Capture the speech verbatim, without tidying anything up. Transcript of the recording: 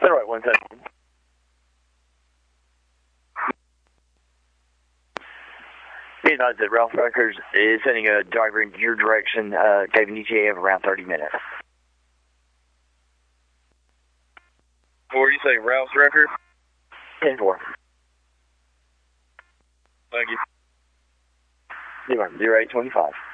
All right, one second. Be advised that Ralph Records is sending a driver in your direction, uh, gave an E T A of around thirty minutes. What do you say, Ralph's Record? ten four. Thank you. Zero eight twenty five.